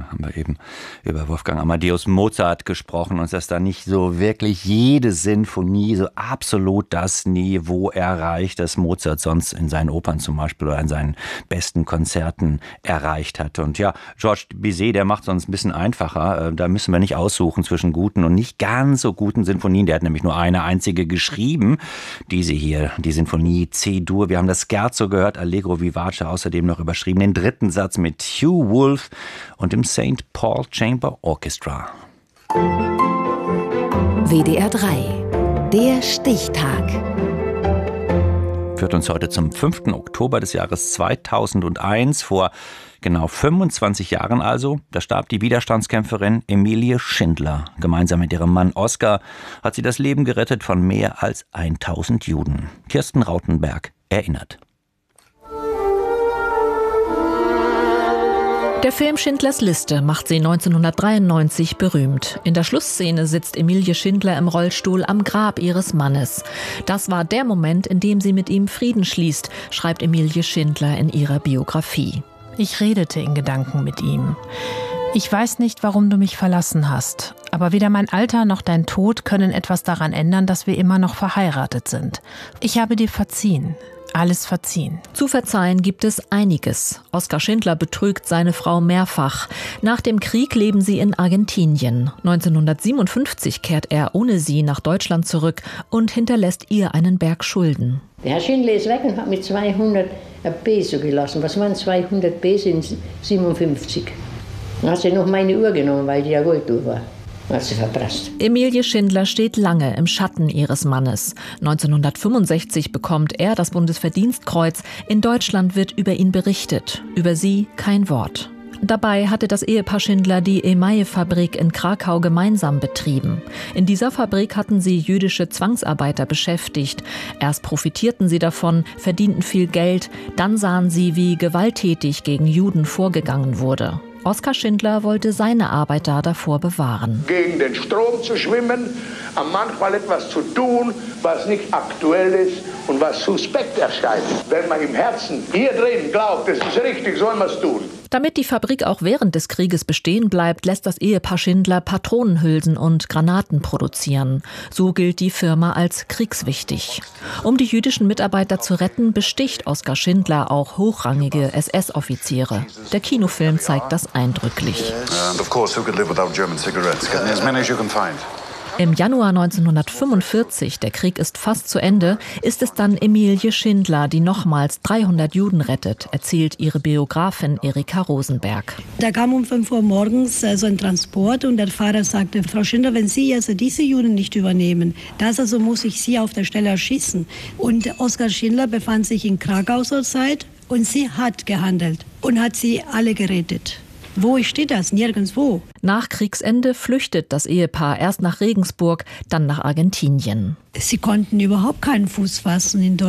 haben wir eben über Wolfgang Amadeus Mozart gesprochen und dass da nicht so wirklich jede Sinfonie so absolut das Niveau erreicht, das Mozart sonst in seinen Opern zum Beispiel oder in seinen besten Konzerten erreicht hat. Und ja, Georges Bizet, der macht es uns ein bisschen einfacher. Da müssen wir nicht aussuchen zwischen guten und nicht ganz so guten Sinfonien. Der hat nämlich nur eine einzige geschrieben. Diese hier, die Sinfonie C-Dur. Wir haben das Scherzo gehört, Allegro vivace, außerdem noch überschrieben den dritten Satz mit Hugh Wolf und dem St. Paul Chamber Orchestra. WDR 3, der Stichtag. Führt uns heute zum 5. Oktober des Jahres 2001, vor genau 25 Jahren also. Da starb die Widerstandskämpferin Emilie Schindler. Gemeinsam mit ihrem Mann Oskar hat sie das Leben gerettet von mehr als 1000 Juden. Kirsten Rautenberg erinnert. Der Film Schindlers Liste macht sie 1993 berühmt. In der Schlussszene sitzt Emilie Schindler im Rollstuhl am Grab ihres Mannes. Das war der Moment, in dem sie mit ihm Frieden schließt, schreibt Emilie Schindler in ihrer Biografie. Ich redete in Gedanken mit ihm. Ich weiß nicht, warum du mich verlassen hast, aber weder mein Alter noch dein Tod können etwas daran ändern, dass wir immer noch verheiratet sind. Ich habe dir verziehen. Alles verziehen. Zu verzeihen gibt es einiges. Oskar Schindler betrügt seine Frau mehrfach. Nach dem Krieg leben sie in Argentinien. 1957 kehrt er ohne sie nach Deutschland zurück und hinterlässt ihr einen Berg Schulden. Der Herr Schindler ist weg und hat mit 200 Peso gelassen. Was waren 200 Peso in 57? Dann hat sie noch meine Uhr genommen, weil die ja Golduhr war. Hat sie verprasst. Emilie Schindler steht lange im Schatten ihres Mannes. 1965 bekommt er das Bundesverdienstkreuz. In Deutschland wird über ihn berichtet. Über sie kein Wort. Dabei hatte das Ehepaar Schindler die Emaille-Fabrik in Krakau gemeinsam betrieben. In dieser Fabrik hatten sie jüdische Zwangsarbeiter beschäftigt. Erst profitierten sie davon, verdienten viel Geld. Dann sahen sie, wie gewalttätig gegen Juden vorgegangen wurde. Oskar Schindler wollte seine Arbeiter davor bewahren. Gegen den Strom zu schwimmen, manchmal etwas zu tun, was nicht aktuell ist und was suspekt erscheint. Wenn man im Herzen hier drin glaubt, es ist richtig, soll man es tun. Damit die Fabrik auch während des Krieges bestehen bleibt, lässt das Ehepaar Schindler Patronenhülsen und Granaten produzieren. So gilt die Firma als kriegswichtig. Um die jüdischen Mitarbeiter zu retten, besticht Oskar Schindler auch hochrangige SS-Offiziere. Der Kinofilm zeigt das eindrücklich. Im Januar 1945, der Krieg ist fast zu Ende, ist es dann Emilie Schindler, die nochmals 300 Juden rettet, erzählt ihre Biografin Erika Rosenberg. Da kam um 5 Uhr morgens so ein Transport und der Fahrer sagte, Frau Schindler, wenn Sie also diese Juden nicht übernehmen, das also muss ich Sie auf der Stelle erschießen. Und Oskar Schindler befand sich in Krakau zur Zeit und sie hat gehandelt und hat sie alle gerettet. Wo steht das? Nirgendwo. Nach Kriegsende flüchtet das Ehepaar erst nach Regensburg, dann nach Argentinien. Sie konnten überhaupt keinen Fuß fassen in Deutschland.